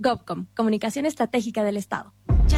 GovCom, Comunicación Estratégica del Estado.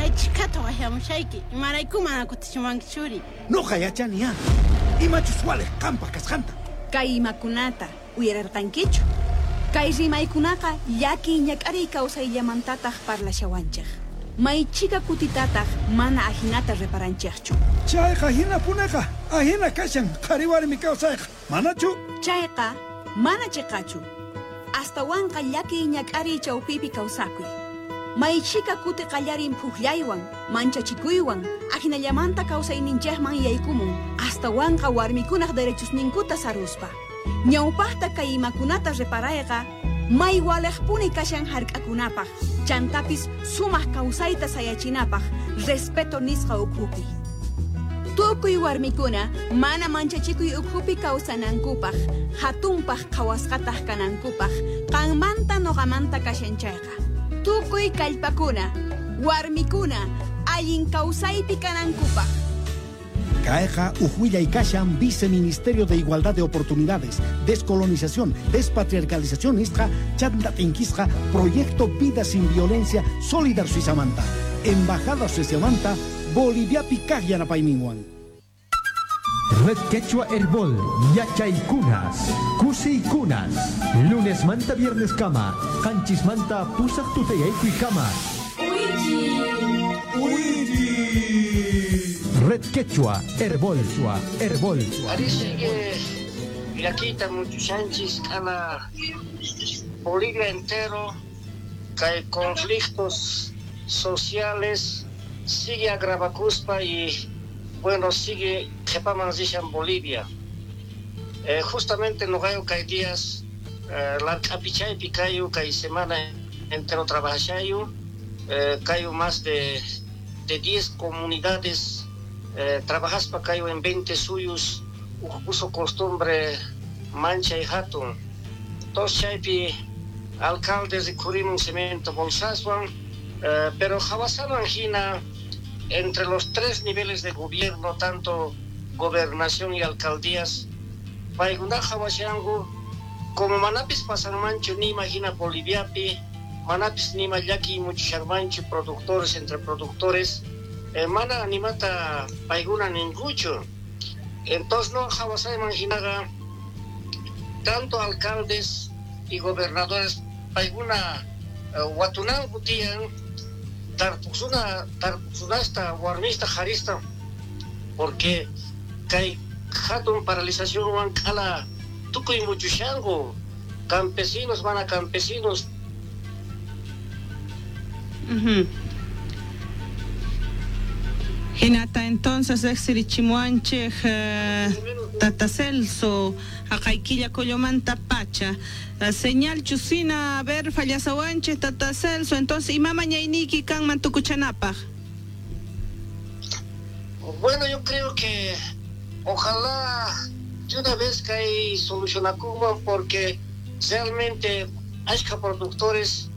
No hayachania. Imachusuales campa casjanta. Kay makunata uyararqankichu. Kay rimaykunaqa yaki ñak'ari kawsayllamantataq parlashawанchik. Maychika kutitataq mana ahinata reparanchikchu. Chayqa hina punaqa ahina kashan qariwarmi kawsayqa. Manachu? Chayqa mana chiqachu. Astawanqa yaki ñak'ari chawpipi kawsakuy. Maychika kuti qallarin puqllaywan, manchachikuywan, ahinallamanta kawsayninchikman yaykumun. Astawanqa warmikunaq derechosninkuta saruspa. Ñawpaqta kay imakunata reparayqa may waliqpuni kashan hark'akunapaq. Chantapis sumaq kawsayta sayachinapaq respeto nisqa ukhupi. Tukuy warmikuna mana manchachikuy ukhupi kawsanankupaq, hatunpaq qhawasqataq kanankupaq, qanmanta noqamanta kashanchayqa. Tukuy kallpakuna, warmikuna, allin kawsaypi kanankupaq. Caeja Ujuilla y Kashan, Viceministerio de Igualdad de Oportunidades, Descolonización, Despatriarcalización Istra, Chandatinquistra, Proyecto Vida Sin Violencia, Solidar Suizamanta, Embajada Suizamanta, Bolivia Picagya Napaiminguan. Red Quechua Herbol, Yachaykunas, Kusiykunas, lunes manta, viernes kama, Canchis manta, Pusak Tuteyaykuy kama. Red Quechua Herbol, Herbol. Parece que Iraquita muchos Sánchez a la Bolivia entero, que hay conflictos sociales, sigue agravacuspa y bueno, sigue Jepamanzisha en Bolivia. Justamente no hay días, la capichay picayo, que hay semana entero trabajayo, que hay más de 10 comunidades. Trabajas para acá en 20 suyos, uso costumbre mancha y hatun. Dos chaipi alcaldes de Curimum Cemento Bolsaswan, pero Jawasaban Gina entre los 3 niveles de gobierno, tanto gobernación y alcaldías, Paigunda Jawashangu, como Manapis Pasanmancho ni imagina Boliviapi, Manapis ni Mayaki Mucharmancho, productores entre productores. Mana animata paiguna ningucho. Entonces no jawasa imaginaga tanto alcaldes y gobernadores paiguna watunan gutian tarpusuna hasta warmista jarista porque kai hatun paralización wan kala tukuy muchushango campesinos van a campesinos. Hinata entonces exirichimuanche tatacelso akaiquilla collomanta pacha señal chusina a ver fallasawanche tatacelso entonces imama ñainiki kan mantukuchanapa. Bueno, yo creo que ojalá de una vez que hay solución a Cuba porque realmente hay productores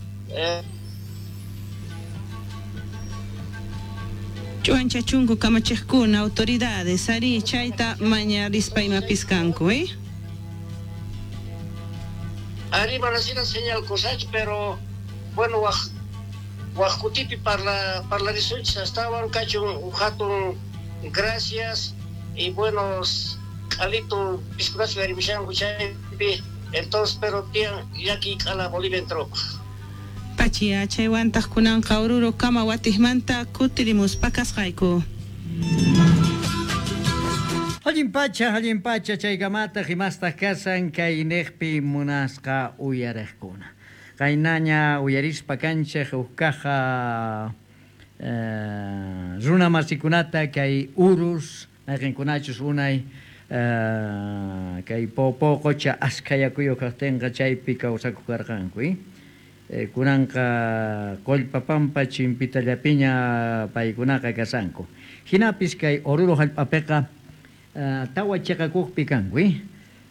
Chuancha chungu kamachejkuna autoridades ari chaita maña rispaima piscanco, Ari van a decir la señal cosach, pero bueno, Huajutipi para la resuelta estaban cacho un jato, gracias y buenos alito piscuras de entonces pero tía y aquí a la Bolivia entró. Pachia chaywantaj kunan qaururo kama watijmanta kutirimus pakasqayku. Hallin pacha chaykamata himasta kasan kay neqpi munasqa uyariqkuna. Qaynaña uyarispa kanchaq ukaja runa masikunata kay urus naqinkunachus unay kay poqocha askayakuyo kaqtinqa chaypi kawsaku karqanku. Kunanqa Collpapampa Chimpitallapiña paykunaqa kasanku. Hinapis kay Oruro hallp'apiqa tawa chiqakuqpi kanku.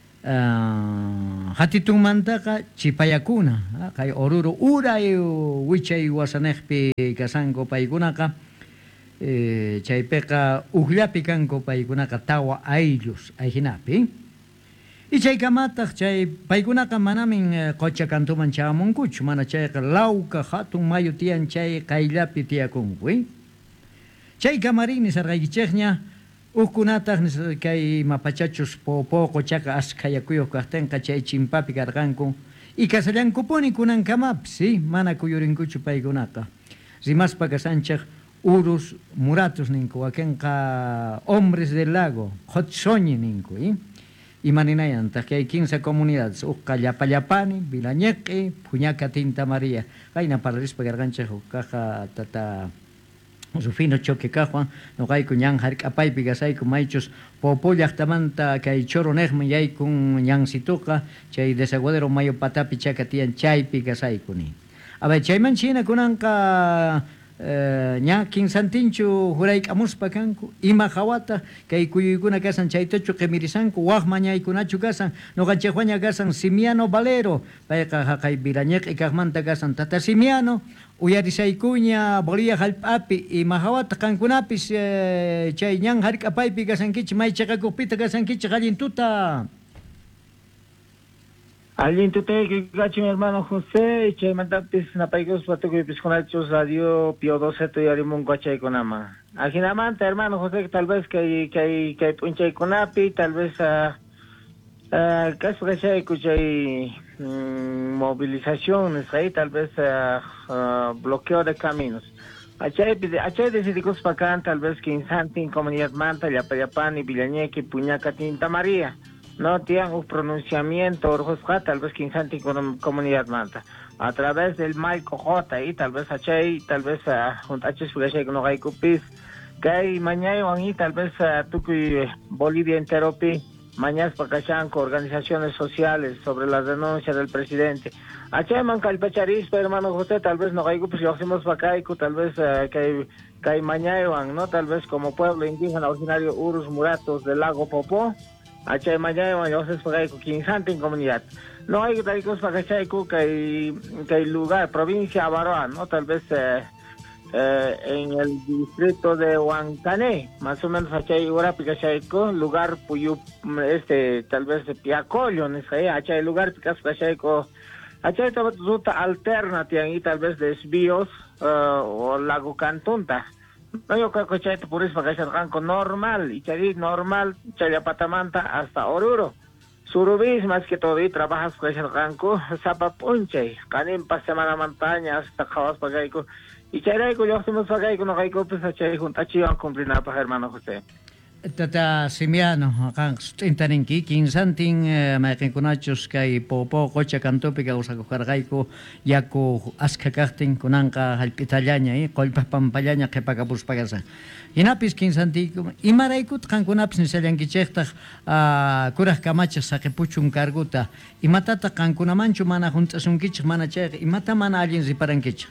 Hatitunmantaqa chipayakuna kay Oruro uray wichay wasaniqpi kasanku paykunaqa chaypiqa uqllapi kanku paykunaqa tawa ayllus ay hinapi. Y chaykamataq chay paykunaqa manamin qocha kantuman chamunkuchu, mana chayqa lawka hatun mayu tiyan chay qayllapi tiyakunku. Chay kamarini sarqaykichikña ukkunataq kay mapachachus popo qochaqa askayakuyuq kaqtinqa chay chimpapi karqanku y kasallankupuni kunankamapi, mana kuyurinkuchu paykunaqa. Rimaspa kasanchaq urus muratos ninku, wakinqa hombres del lago, hotsoñi ninku. Y maninayanta que hay 15 comunidades, uqa llapallapani, Vilañeqi, Puñaca, Tinta María. Hayna para rispa gargancha caja tata Sufino choque cajuan, no hay cuñan harcapay pigasay maichos popollachtamanta que hay choro nejme y hay con ñan situca, chay desaguadero mayo patapi chacatian chay pigasay kuni. A ver, chay manchina kunanka ña kinsantinchu huray amuspa kanku ima hawata kay kuyuykuna kasan chaytachu qimirisanku waqma ñaykunachu kasan noqanchikwaña kasan Simiano Valero payqa haqay Vilañeqi kaqmanta kasan tata Simiano uyarisaykuña Bolivia hallp'api ima hawata kankunapis chay ñan hark'apaypi kasankichik may chaqakuqpita kasankichik allin tuta. Alguien tú te que mi hermano José y che mandapis na paigos patu que pisconachos radio Pio 12 y arimun coche con ama. Aquí namanta hermano José que tal vez que punche con api, tal vez caso que sea escuché movilizaciones ahí, tal vez bloqueo de caminos. Achay decidimos para acá, tal vez que en Santín, Comunidad Manta, Yapayapani, Vilañequi, Puñaca, Tinta María. No tienen un pronunciamiento, tal vez que en Santín, Comunidad Manta. A través del Maico J, y tal vez achay, tal vez un H que no hay cupis, que hay mañana y tal vez Bolivia enteropi. Mañana Pacachanco, organizaciones sociales sobre las denuncias del presidente. Acheman Calpecharispa, hermano José, tal vez no hay pues yo hacemos Pacaico, tal vez que hay mañana, ¿no? Tal vez como pueblo indígena originario Urus Muratos del lago Popó. Achay mañana, yo sé Pacaico, Quinzante en comunidad. No hay taicos Pacachaico que hay lugar, provincia Avaroa, ¿no? Tal vez en el distrito de Huancané, más o menos achay Urapicachaico, lugar puyo tal vez Piacollo, achay lugar Picachaico, achay ruta alternativa y tal vez desvíos o lago Cantunta. No, yo creo que achay por eso Pacachaico normal, y chay normal, Chayapatamanta hasta Oruro. Surubis más que todo y trabajas con el ranco, Zapapunche, Canim pa semana montaña hasta Jawas Pacaico. Y Chayraico, yo hacemos Pacaico, no hay copias a Chay junto a Chiván cumplir para hermano José. Tata Simiano, acá intaninki, Quinsantin, Maquinconachos, que hay popo, cocha cantópica, usaco cargaico, yaco ascacastin, conanca, alpitalaña, colpas pampallaña, que pagabus pagasa. Inapis Quinsantico, y Maraikut, Cancunaps, ni Salianquichecta, curas camachas, saquepuchun carguta, y matata Cancunamancho, mana juntas un kitch, mana cheg, y mata mana alguien si paranquicha.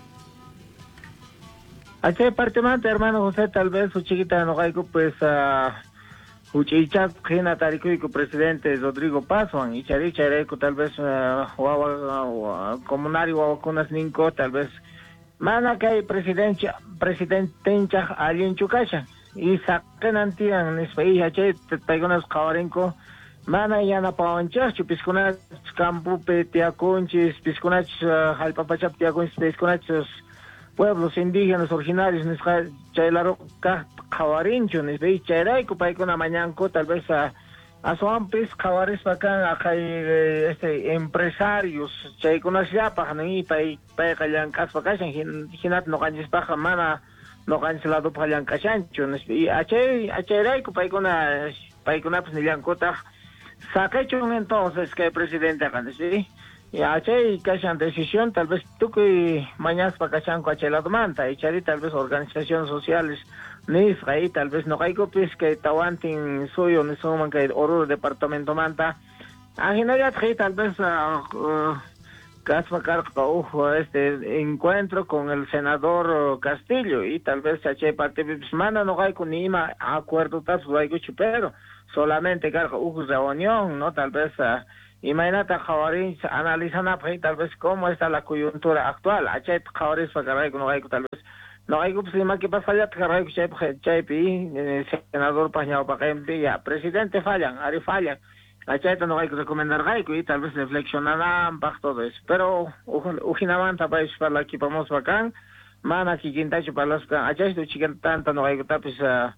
Achay partemante, hermano José, tal vez su chiquita no hay pues Uchichak, Gena Taricuico, presidente Rodrigo Pazuan, y Charico, tal vez comunario vacunas Ninco, tal vez mana que hay presidencha alguien chucacha, y saquen antian, espeí, achay, pegonas cabarenco, mana yana pawanchas, pisconach, campupe, tiaconchis, pisconach, jalpapachap, tiaconchis, pisconachos, pueblos indígenas originarios chaylaro kawarincho nisbe chayrayku paykuna mañanko tal vez a suampis kawaris pakan empresarios chaykunasllapaq ni payqa llank'aspa kashan hinata noqanchispaqqa mana noqanchiladupaq llank'ashanchu nisbe y achayrayku paykunapas ni llankutaq saqechun entonces kay presidentaqa nisbe y achay kashan decisión tal vez tú que mañana para kashan coche la demanda y chari tal vez organizaciones sociales ni ahí tal vez no hay copias que tawantin suyo ni suman que Oruro departamento manta ajinayat tal vez caspacar encuentro con el senador Castillo y tal vez achay parte manda no hay con ni acuerdo tal hay pero solamente carga reunión no tal vez imagínate, Javarins, analizan tal vez cómo está la coyuntura actual. Achet Javarins, no hay tal vez. No hay que pasa allá, senador Pañao Paquempi, ya, presidente fallan, Ari fallan. Achayta no hay que recomendar gaico y tal vez reflexionar todo eso. Pero ujinamanta para eso para aquí vamos bacán. Mana aquí quintacho para los achayto chiquitanta no hay que tapis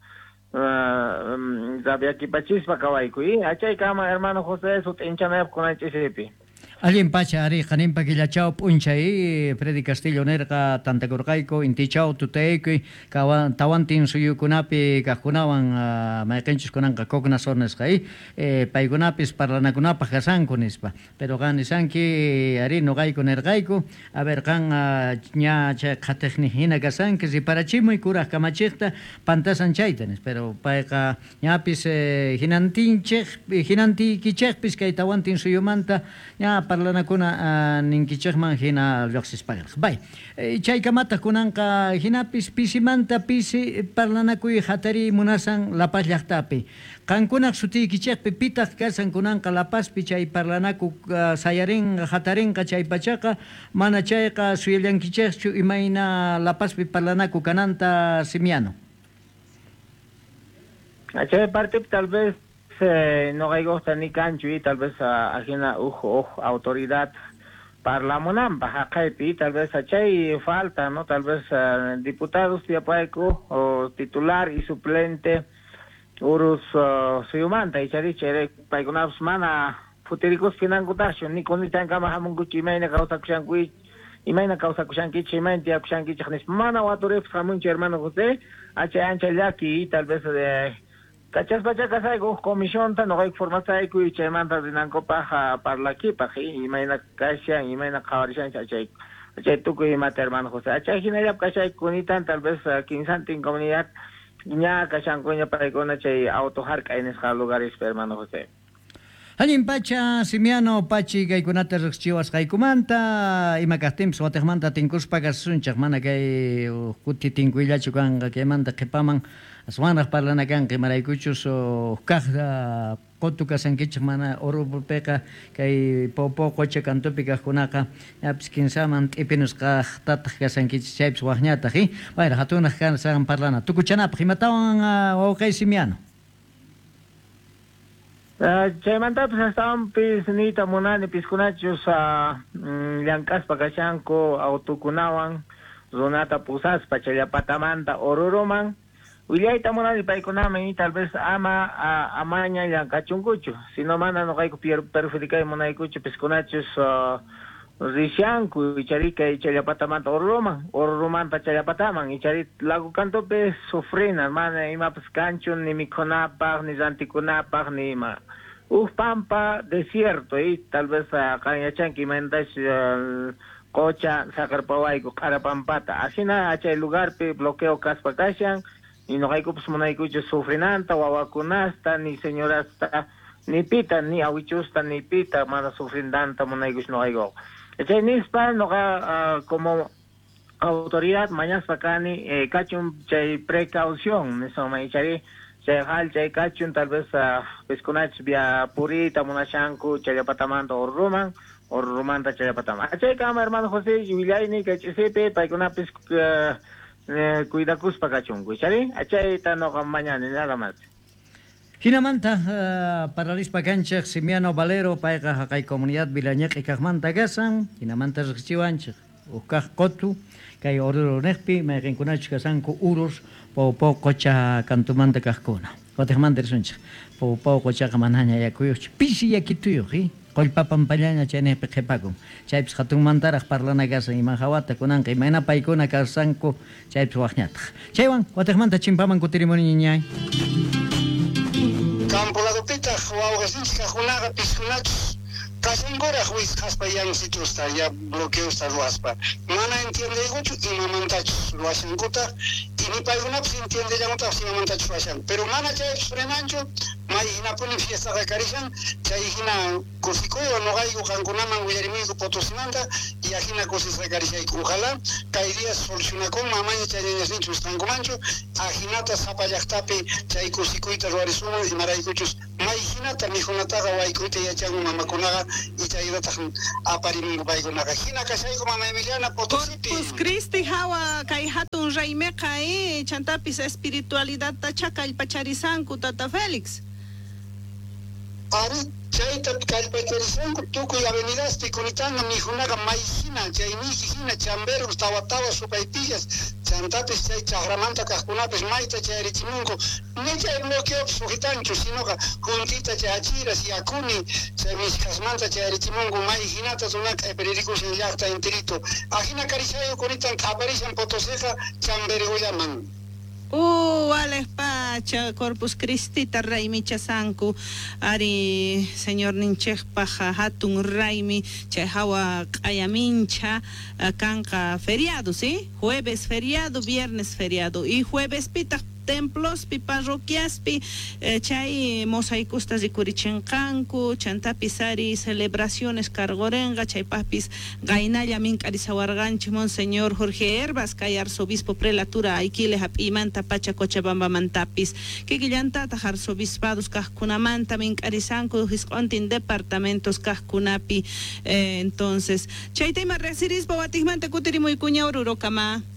sabe aquí pachis para kawaico y achay kama hermano José eso enchana con HCP. Alguien pacha ari hanin pakillachao punchai Freddy Castillo nerqa tantakurqayku intichao tutaykuy tawantin suyukunapi kaqkunawan mayqinchis kunanqa koknasornes qay paykunapis parlanakunapaq kasanku nispa pero qan nisanki ari nuqayku nerqayku a ver qan ña chay qhatiqni hina kasanki siparachimuy kuraq kamachiqta pantasan chaytanis pero payqa ñapis hinantikichikpis kay tawantin suyumanta ña parlanakuna ninkichikman hina lluqsispaqa bay chaykamata kunanqa hinapis pisimanta pisi parlanakuy hatari munasan La Paz llaqtapi qankunaq sutiykichikpi pitaq kasan kunanqa La Pazpi chay parlanaku sayarinqa hatarinqa chay pachaqa mana chayqa suyallankichikchu imayna La Pazpi parlanaku kananta simiano chay parte tal vez no hay gosta ni cancho y tal vez ajena autoridad parlamonam baja y tal vez achay falta no tal vez diputados tiapaico o titular y suplente urus suyumanta y chari chere paikunap mana futirikos finangutasho ni con tan kama hamunguchi maina causa kushankui imaina causa kushanki chimain tia kushanki chkhnis mana waturef hamunchi hermano José achay ancha yaki tal vez de Cachas pachacas hay comisión tan no hay formación hay que chaymanta dinanco paja para aquí paja y maina casia y maina cabarishan chay tu que mata hermano José achay ginaya cachay kunitan tal vez 15 en comunidad ña cachan coña para con chay autoharca en esos lugares hermano José Halin pacha simiano pachi gaykunata riqchiwas qaykumanta ima kastimps wateqmanta tinkuspaqa sunchaq mana kay kuti tinkuyllachu kanqa kaymanta qipaman aswanaq parlana kanqa imaraykuchus kaq qotu kasankichik mana Urupiqa kay popo qocha kantupi kaqkunaqa yapis kinsaman t'ipinus qaqtataq kasankichik chaypis waqñataq bayra hatunaq kasan parlana tukuchanapaq imatawan wawqay simiano Chaymanta pues estaban pis nita munani piskunachos llankas pakashanko autokunawan zonata pusas pachallapatamanta oruruman Uliaita munani paikunami tal vez amaña llankachunkuchu sino mana no kayku perjudicay munaykuchu piskunachos rishanku icharika ichallapatamanta oruruman pachallapataman icharit lagu kantope sufrinan mana ima pues kanchun ni mikhonapaq ni rantikunapaq ni ima pampa desierto y tal vez kanyachanki mentas cocha sacarpawayku qarapampata asina achay lugarpi bloqueo kaspakashan y no hayku pues munaykuchu sufrinanta wawakunasta ni señorasta ni pita ni awichusta ni pita mana sufrindanta munaykuch no hayku Chay nispa noqa como autoridad mañaspa kani kachun chay precaución nisoma ichari chay hal chay kachun tal vez piskunach via purita munashanku chayapatamanta orrumanta chayapatama chay kama hermano José yubillayni kachisipi paykunapis cuidakuspa kachunku ichari achayta noqa mañana nada más Hinamanta paralispa kanchaq Simiano Valero payqa haqay comunidad Vilañeq ikaqmanta kasan hinamanta riqchiwanchaq uqaq qotu kay orurunekpi mayqinkunachus kasanku urus pawpaw qocha kantumanta kaqkuna qotiqmanta risunchaq pawpaw qochaqa manaña yakuyuqchu pisi yakituyuq qollpapan pallaña chaynaypi qhipakun chaypis hatunmantaraq parlana kasan ima hawata kunanqa imayna paykuna kasanku chaypis waqñataq chaywan qotiqmanta chimpaman kutirimuni ñay Campo la dopita, Huawgasinska, Junaga, Piscunach, Casingora, Huis, Haspa, Yang Situsta, ya bloqueo esta Ruaspa. Mana entiende Guchu y Mamantach, Ruasanguta, y mi Pagunap entiende Yamota, y Mamantach Ruasan. Pero Mana Chay Frenancho, Maihina Puni Fiesta de Carizan, Chayhina Cosicoyo, Nogaigo, Cancunaman, Willermigo, Potosinanda, y Ajina Cosis de Carizay, ojalá, caería solucionacón, Mamaña Chayanes Nichos, Tancomancho, Ajinata Zapayactape, Chay Cosicoita, Ruarizuma, y Maraicuchos, Maihina, Mijunataga, Waikuite, Yachango, Mamaconaga, y Chayota, Aparim, Baigonaga, Jina, Casaigo, Mama Emiliana, Potosipi. Pues Cristi, Hawa, Kaihatun, Raimeca, Chantapis, espiritualidad, Tachaca, el Pacharizancu, Tata Félix. Ari chayta kallpacharisonku tukuy avenidaspi kunitanga mijunaqa mayhina chayniki hina chamberos tawatawa supaypillas chantapis chay chaqramanta kaqkunapis mayta chayarichimunku nichay bloqueopis sujitanchu sinoqa juntita chay achiras yakuni chay miskasmanta chayarichimunku mayhinata sunaka eperirikushan llaqta enterito ajina karichayo kunitan qhaparishan Potoseqa chamberigollaman. Alex Pacha, Corpus Christi, Raimi Chasanku, Ari, señor Ninchech Paja, Hatun Raimi, Chehawa Ayamincha, Kanka feriado, ¿sí? Jueves feriado, viernes feriado y jueves pita. Templos, pi parroquias, pi chay mosaicustas y curichencancu, chantapisari, celebraciones cargorenga, chay papis, gainaya mincarizawarganchi, monseñor Jorge Herbas, cay arzobispo prelatura, aikile hapimanta, pacha cochabamba mantapis, kikillantata arzobispados, cascunamanta, mincarizancu, hiscontin departamentos, cascunapi, entonces, chay tema resiris, bobatigmante, cutirimu y cuña ururocama.